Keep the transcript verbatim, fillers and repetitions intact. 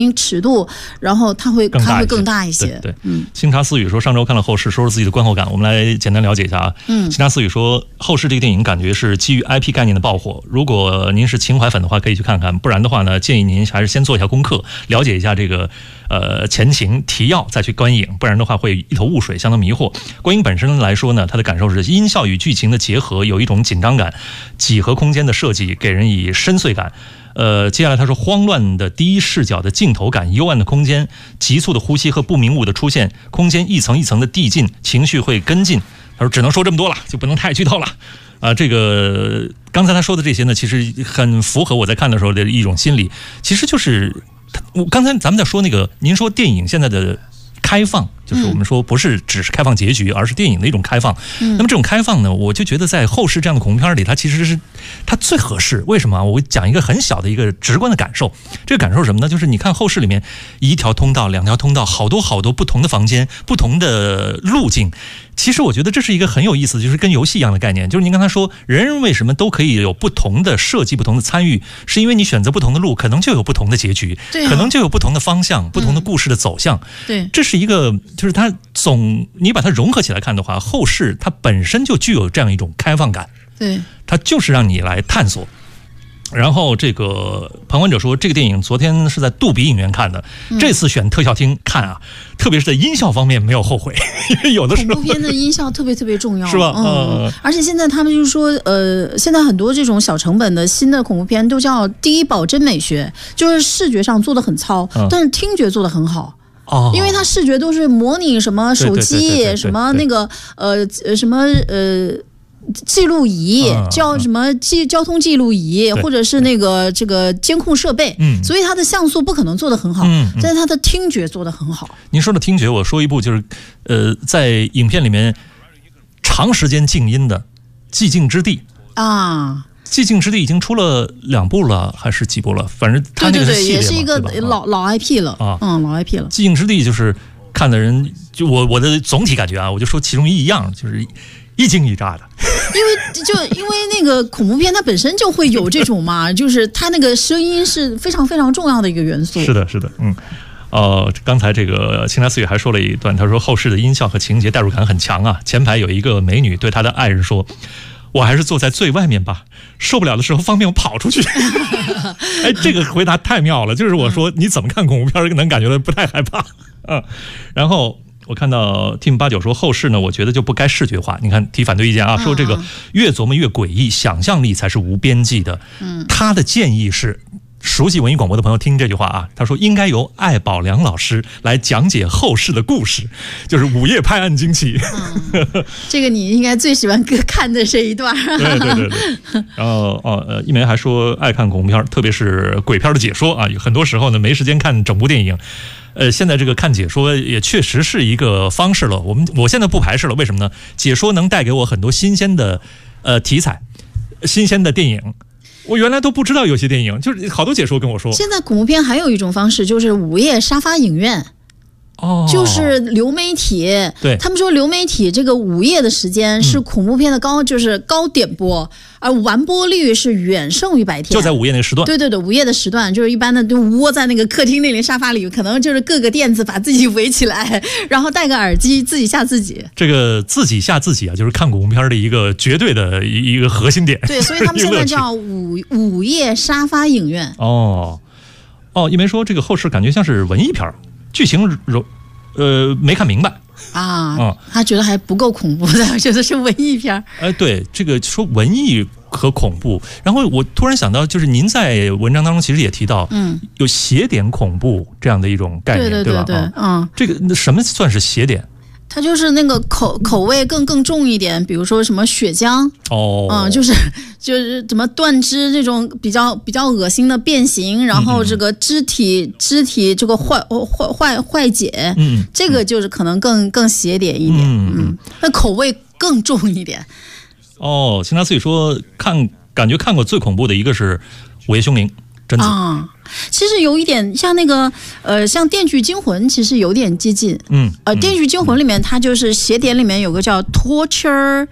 尺度，然后它会它会更大一些。 对，对嗯，清茶私语说上周看了后世，说说自己的观后感，我们来简单了解一下啊。嗯，清茶私语说后世这个电影感觉是基于 I P 概念的爆火，如果您是情怀粉的话，可以去看看，不然的话呢，建议您还是先做一下功课，了解一下这个呃前情提要，再去观影，不然的话会一头雾水，相当迷惑。观影本身来说呢，它的感受是音效与剧情的结合，有一种紧张感，几何空间的设计给人以深邃感。呃，接下来他说，慌乱的第一视角的镜头感，幽暗的空间，急促的呼吸和不明物的出现，空间一层一层的递进，情绪会跟进。他说，只能说这么多了，就不能太剧透了。啊、呃，这个刚才他说的这些呢，其实很符合我在看的时候的一种心理，其实就是我刚才咱们在说那个，您说电影现在的开放，就是我们说不是只是开放结局，而是电影的一种开放。嗯、那么这种开放呢，我就觉得在后世这样的恐怖片里，它其实是它最合适。为什么？我讲一个很小的一个直观的感受。这个感受是什么呢？就是你看后世里面一条通道、两条通道，好多好多不同的房间、不同的路径。其实我觉得这是一个很有意思的，就是跟游戏一样的概念。就是您刚才说，人人为什么都可以有不同的设计、不同的参与，是因为你选择不同的路，可能就有不同的结局， 对啊、 可能就有不同的方向、不同的故事的走向。 对， 这是一个，就是它总你把它融合起来看的话，后世它本身就具有这样一种开放感。 对， 它就是让你来探索。然后这个旁观者说，这个电影昨天是在杜比影院看的，嗯、这次选特效厅看啊，特别是在音效方面没有后悔，因为有的时候恐怖片的音效特别特别重要， 是吧？嗯， 呃、而且现在他们就是说，呃，现在很多这种小成本的新的恐怖片都叫第一保真美学，就是视觉上做得很糙，嗯、但是听觉做得很好。哦，因为它视觉都是模拟什么手机，什么那个呃什么呃。记录仪叫什么记交通记录仪，或者是那个这个监控设备，嗯，所以它的像素不可能做得很好，嗯，但是它的听觉做得很好。 您说的听觉，我说一部就是，呃，在影片里面长时间静音的《寂静之地》啊。寂静之地已经出了两部了，还是几部了？反正它那个是系列嘛， 对对对，也是一个老老 I P 了啊，嗯，老 I P 了。 寂静之地就是看的人，就我我的总体感觉啊，我就说其中一样，就是一惊一乍的。 因为就因为那个恐怖片它本身就会有这种嘛，就是它那个声音是非常非常重要的一个元素。 是的，是的，嗯。呃，刚才这个清茶私语还说了一段，他说后世的音效和情节代入感很强啊。前排有一个美女对她的爱人说，我还是坐在最外面吧，受不了的时候方便我跑出去。哎，这个回答太妙了，就是我说你怎么看恐怖片能感觉到不太害怕啊。然后我看到 Team 八九说后世呢，我觉得就不该视觉化。你看提反对意见啊，说这个越琢磨越诡异，想象力才是无边际的。嗯，他的建议是，熟悉文艺广播的朋友听这句话啊，他说应该由艾宝良老师来讲解后世的故事，就是午夜拍案惊奇。 嗯、这个你应该最喜欢看的这一段。 对对对对。然后哦呃，一梅还说爱看恐怖片，特别是鬼片的解说啊，很多时候呢没时间看整部电影。呃，现在这个看解说也确实是一个方式了。我们我现在不排斥了，为什么呢？解说能带给我很多新鲜的呃题材，新鲜的电影。我原来都不知道有些电影，就是好多解说跟我说。 现在恐怖片还有一种方式，就是午夜沙发影院。哦，就是流媒体， 对他们说流媒体这个午夜的时间是恐怖片的高，嗯、就是高点播，而完播率是远胜于白天， 就在午夜那个时段。 对对对，午夜的时段就是一般的就窝在那个客厅那里沙发里，可能就是各个垫子把自己围起来，然后戴个耳机自己吓自己。 这个自己吓自己啊，就是看恐怖片的一个绝对的一个核心点。 对，所以他们现在叫午午夜沙发影院。 哦哦，一梅说这个后世感觉像是文艺片，剧情柔。呃，没看明白啊，嗯，他觉得还不够恐怖的，我觉得是文艺片。哎、 呃，对，这个说文艺和恐怖，然后我突然想到，就是您在文章当中其实也提到，嗯，有邪点恐怖这样的一种概念， 对对对对， 吧？ 嗯， 这个什么算是邪点？ 它就是那个口口味更更重一点，比如说什么血浆哦，嗯，就是就是怎么断肢这种比较比较恶心的变形，然后这个肢体、嗯、肢体这个坏坏坏坏解，嗯，这个就是可能更更邪点一点，嗯，嗯那口味更重一点。 哦，清茶私语说看感觉看过最恐怖的一个是《午夜凶铃》。 啊，其实有一点像那个呃，像《电锯惊魂》，其实有点接近。嗯，呃，《电锯惊魂》里面它就是邪点里面有个叫 torture